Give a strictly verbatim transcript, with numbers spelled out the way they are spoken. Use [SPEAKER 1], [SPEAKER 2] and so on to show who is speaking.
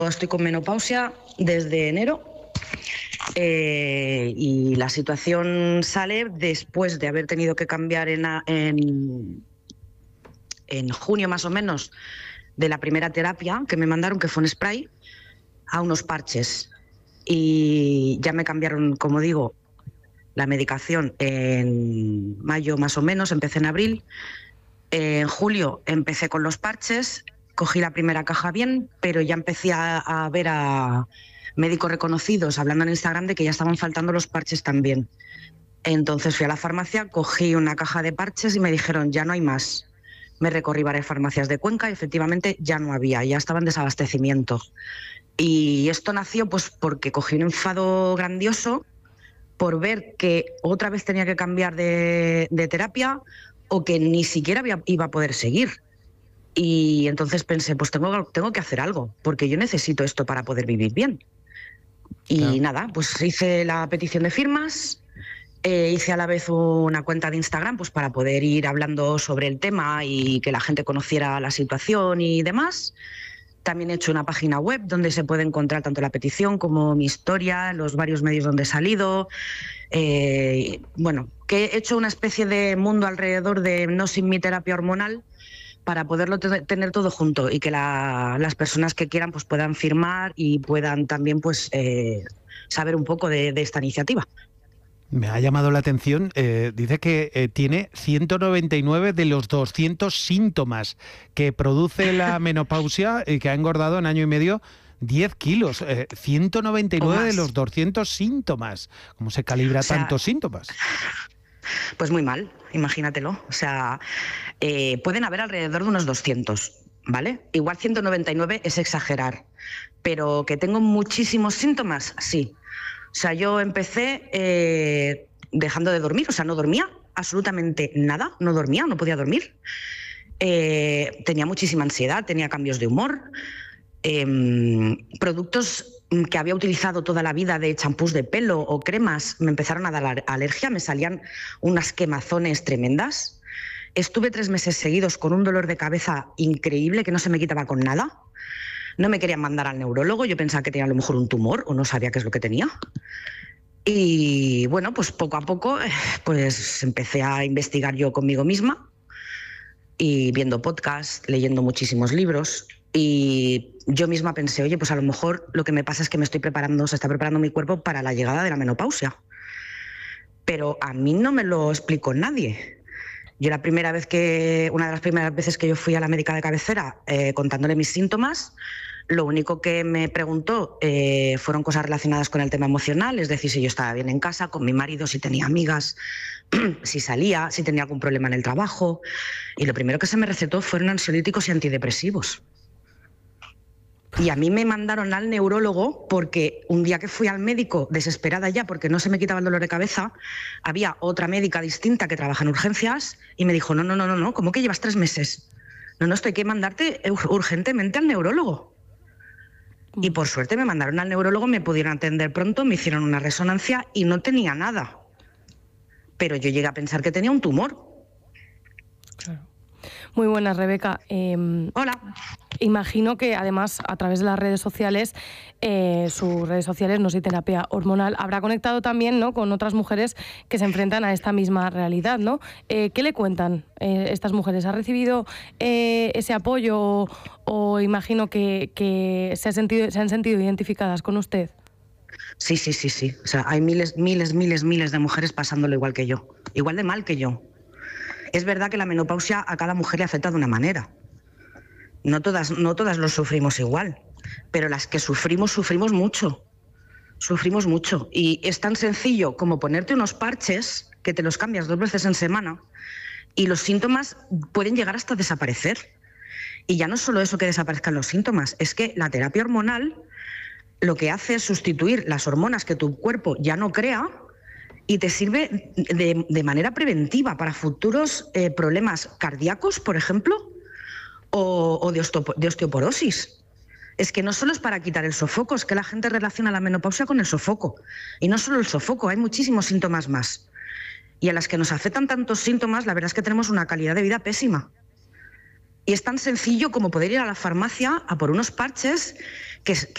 [SPEAKER 1] estoy con menopausia desde enero eh, y la situación sale después de haber tenido que cambiar en, en, en junio más o menos de la primera terapia que me mandaron, que fue un spray, a unos parches. Y ya me cambiaron, como digo, la medicación en mayo más o menos, empecé en abril. En julio empecé con los parches, cogí la primera caja bien, pero ya empecé a, a ver a médicos reconocidos hablando en Instagram de que ya estaban faltando los parches también. Entonces fui a la farmacia, cogí una caja de parches y me dijeron, ya no hay más. Me recorrí varias farmacias de Cuenca y efectivamente ya no había, ya estaba en desabastecimiento. Y esto nació pues porque cogí un enfado grandioso por ver que otra vez tenía que cambiar de, de terapia o que ni siquiera había, iba a poder seguir. Y entonces pensé, pues tengo, tengo que hacer algo, porque yo necesito esto para poder vivir bien. Y claro. Nada, pues hice la petición de firmas, eh, hice a la vez una cuenta de Instagram pues para poder ir hablando sobre el tema y que la gente conociera la situación y demás. También he hecho una página web donde se puede encontrar tanto la petición como mi historia, los varios medios donde he salido. Eh, bueno, que he hecho una especie de mundo alrededor de No sin mi terapia hormonal para poderlo te- tener todo junto y que la, las personas que quieran pues puedan firmar y puedan también pues eh, saber un poco de, de esta iniciativa.
[SPEAKER 2] Me ha llamado la atención, eh, dice que eh, tiene ciento noventa y nueve de los doscientos síntomas que produce la menopausia y que ha engordado en año y medio diez kilos. Eh, ciento noventa y nueve de los doscientos síntomas. ¿Cómo se calibra o sea, tantos síntomas?
[SPEAKER 1] Pues muy mal, imagínatelo. O sea, eh, pueden haber alrededor de unos doscientos, ¿vale? Igual ciento noventa y nueve es exagerar, pero que tengo muchísimos síntomas, sí. O sea, yo empecé eh, dejando de dormir, o sea, no dormía absolutamente nada, no dormía, no podía dormir. Eh, tenía muchísima ansiedad, tenía cambios de humor. Eh, productos que había utilizado toda la vida de champús de pelo o cremas me empezaron a dar alergia, me salían unas quemazones tremendas. Estuve tres meses seguidos con un dolor de cabeza increíble que no se me quitaba con nada. No me querían mandar al neurólogo, yo pensaba que tenía a lo mejor un tumor o no sabía qué es lo que tenía. Y bueno, pues poco a poco pues empecé a investigar yo conmigo misma y viendo podcasts, leyendo muchísimos libros. Y yo misma pensé, oye, pues a lo mejor lo que me pasa es que me estoy preparando, se está preparando mi cuerpo para la llegada de la menopausia. Pero a mí no me lo explicó nadie. Yo la primera vez que, una de las primeras veces que yo fui a la médica de cabecera eh, contándole mis síntomas, lo único que me preguntó eh, fueron cosas relacionadas con el tema emocional, es decir, si yo estaba bien en casa, con mi marido, si tenía amigas, si salía, si tenía algún problema en el trabajo. Y lo primero que se me recetó fueron ansiolíticos y antidepresivos. Y a mí me mandaron al neurólogo porque un día que fui al médico, desesperada ya porque no se me quitaba el dolor de cabeza, había otra médica distinta que trabaja en urgencias y me dijo, no, no, no, no, no, ¿cómo que llevas tres meses? No, no, esto hay que mandarte urgentemente al neurólogo. Y por suerte me mandaron al neurólogo, me pudieron atender pronto, me hicieron una resonancia y no tenía nada. Pero yo llegué a pensar que tenía un tumor.
[SPEAKER 3] Claro. Muy buenas, Rebeca. Eh,
[SPEAKER 1] Hola.
[SPEAKER 3] Imagino que además a través de las redes sociales, eh, sus redes sociales, No Sin Terapia Hormonal, habrá conectado también, ¿no?, con otras mujeres que se enfrentan a esta misma realidad, ¿no? Eh, ¿Qué le cuentan eh, estas mujeres? ¿Ha recibido eh, ese apoyo o, o imagino que, que se, ha sentido, se han sentido identificadas con usted?
[SPEAKER 1] Sí, sí, sí, sí. O sea, hay miles, miles, miles, miles de mujeres pasándolo igual que yo, igual de mal que yo. Es verdad que la menopausia a cada mujer le afecta de una manera. No todas, no todas lo sufrimos igual, pero las que sufrimos, sufrimos mucho. Sufrimos mucho. Y es tan sencillo como ponerte unos parches que te los cambias dos veces en semana y los síntomas pueden llegar hasta desaparecer. Y ya no es solo eso que desaparezcan los síntomas, es que la terapia hormonal lo que hace es sustituir las hormonas que tu cuerpo ya no crea y te sirve de, de manera preventiva para futuros eh, problemas cardíacos, por ejemplo, o, o de, osteop- de osteoporosis. Es que no solo es para quitar el sofoco, es que la gente relaciona la menopausia con el sofoco. Y no solo el sofoco, hay muchísimos síntomas más. Y a las que nos afectan tantos síntomas, la verdad es que tenemos una calidad de vida pésima. Y es tan sencillo como poder ir a la farmacia a por unos parches que,